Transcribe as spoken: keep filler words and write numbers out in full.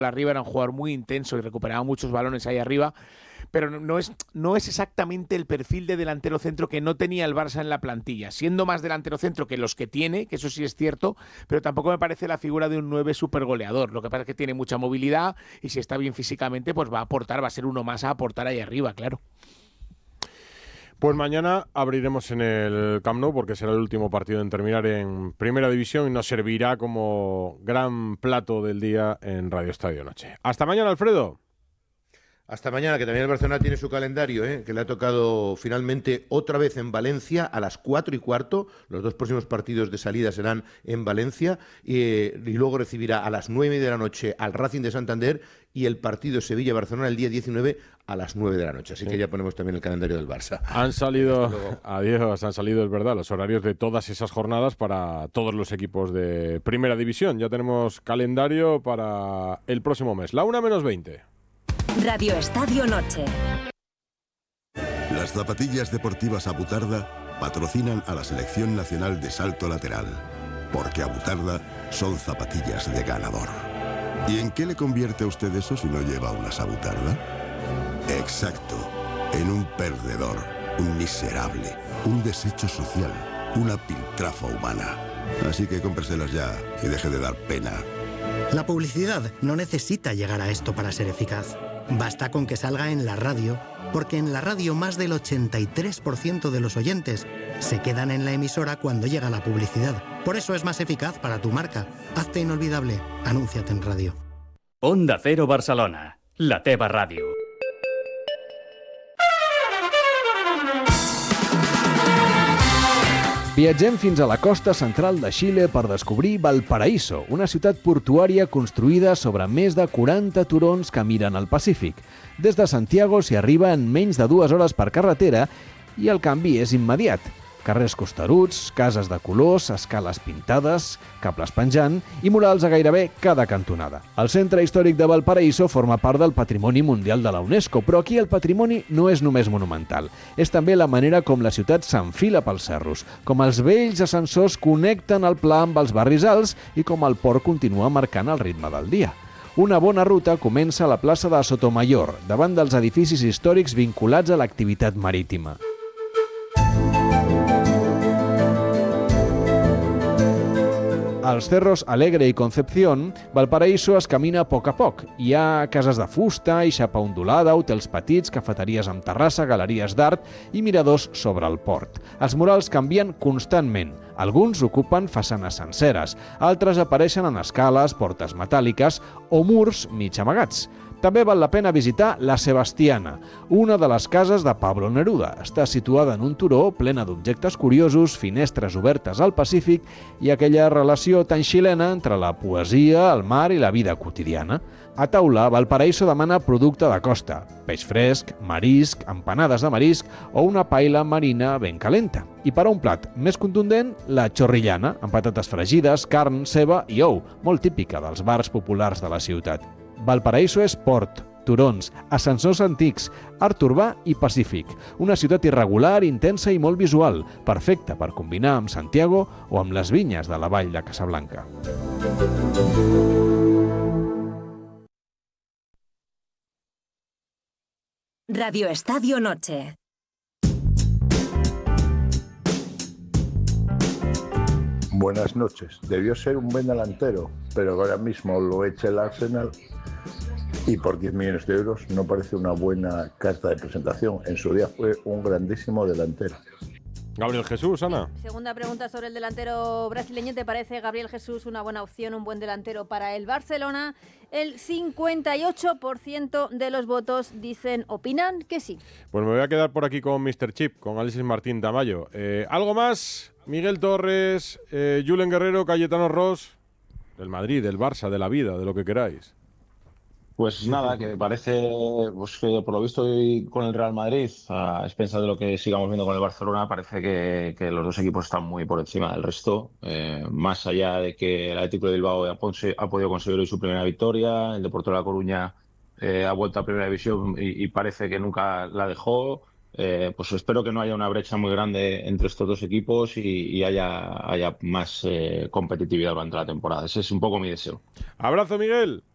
arriba, era un jugador muy intenso y recuperaba muchos balones ahí arriba, pero no es, no es exactamente el perfil de delantero centro que no tenía el Barça en la plantilla, siendo más delantero centro que los que tiene, que eso sí es cierto, pero tampoco me parece la figura de un nueve super goleador. Lo que pasa es que tiene mucha movilidad y si está bien físicamente, pues va a aportar, va a ser uno más a aportar ahí arriba, claro. Pues mañana abriremos en el Camp Nou porque será el último partido en terminar en Primera División y nos servirá como gran plato del día en Radio Estadio Noche. Hasta mañana, Alfredo. Hasta mañana, que también el Barcelona tiene su calendario, ¿eh? que le ha tocado finalmente otra vez en Valencia a las cuatro y cuarto. Los dos próximos partidos de salida serán en Valencia y, eh, y luego recibirá a las nueve de la noche al Racing de Santander y el partido Sevilla-Barcelona el día diecinueve a las nueve de la noche. Así sí. que ya ponemos también el calendario del Barça. Han salido, adiós, han salido, es verdad, los horarios de todas esas jornadas para todos los equipos de Primera División. Ya tenemos calendario para el próximo mes. La una menos veinte. Radio Estadio Noche. Las zapatillas deportivas Abutarda patrocinan a la Selección Nacional de Salto Lateral, porque Abutarda son zapatillas de ganador. ¿Y en qué le convierte a usted eso si no lleva unas Abutarda? Exacto, en un perdedor, un miserable, un desecho social, una piltrafa humana. Así que cómpreselas ya y deje de dar pena. La publicidad no necesita llegar a esto para ser eficaz. Basta con que salga en la radio, porque en la radio más del ochenta y tres por ciento de los oyentes se quedan en la emisora cuando llega la publicidad. Por eso es más eficaz para tu marca. Hazte inolvidable. Anúnciate en radio. Onda Cero Barcelona, la teva ràdio. Viatgem fins a la costa central de Xile per descobrir Valparaíso, una ciutat portuària construïda sobre més de quaranta turons que miren al Pacífic. Des de Santiago s'hi arriba en menys de dues hores per carretera i el canvi és immediat. Carrers costeruts, cases de colors, escales pintades, cables penjant i murals a gairebé cada cantonada. El centre històric de Valparaíso forma part del Patrimoni Mundial de la UNESCO, però aquí el patrimoni no és només monumental. És també la manera com la ciutat s'enfila pels cerros, com els vells ascensors connecten el pla amb els barris alts i com el port continua marcant el ritme del dia. Una bona ruta comença a la plaça de Sotomayor, davant dels edificis històrics vinculats a l'activitat marítima. Als Cerros Alegre i Concepción, Valparaíso es camina a poc a poc. Hi ha cases de fusta i xapa ondulada, hotels petits, cafeteries amb terrassa, galeries d'art i miradors sobre el port. Els murals canvien constantment. Alguns ocupen façanes senceres, altres apareixen en escales, portes metàl·liques o murs mig amagats. També val la pena visitar La Sebastiana, una de les cases de Pablo Neruda. Està situada en un turó plena d'objectes curiosos, finestres obertes al Pacífic i aquella relació tan xilena entre la poesia, el mar i la vida quotidiana. A taula, Valparaíso demana producte de costa, peix fresc, marisc, empanades de marisc o una paella marina ben calenta. I per a un plat més contundent, la chorrillana, amb patates fregides, carn, ceba i ou, molt típica dels bars populars de la ciutat. Valparaíso és port, turons, ascensors antics, art urbà i pacífic. Una ciutat irregular, intensa i molt visual, perfecta per combinar amb Santiago o amb les vinyes de la vall de Casablanca. Radio Estadio Noche. Buenas noches. Debió ser un buen delantero, pero ahora mismo lo echa el Arsenal y por diez millones de euros no parece una buena carta de presentación. En su día fue un grandísimo delantero. Gabriel Jesús, Ana. Segunda pregunta sobre el delantero brasileño. ¿Te parece Gabriel Jesús una buena opción, un buen delantero para el Barcelona? El cincuenta y ocho por ciento de los votos dicen, opinan que sí. Pues me voy a quedar por aquí con míster Chip, con Alexis Martín Tamayo. Eh, ¿Algo más? Miguel Torres, eh, Julen Guerrero, Cayetano Ross, del Madrid, del Barça, de la vida, de lo que queráis. Pues nada, que me parece pues que por lo visto hoy con el Real Madrid, a expensas de lo que sigamos viendo con el Barcelona, parece que, que los dos equipos están muy por encima del resto. Eh, más allá de que el Atlético de Bilbao ha, ha podido conseguir hoy su primera victoria, el Deportivo de La Coruña eh, ha vuelto a Primera División y, y parece que nunca la dejó. Eh, pues espero que no haya una brecha muy grande entre estos dos equipos y, y haya, haya más eh, competitividad durante la temporada. Ese es un poco mi deseo. Abrazo, Miguel.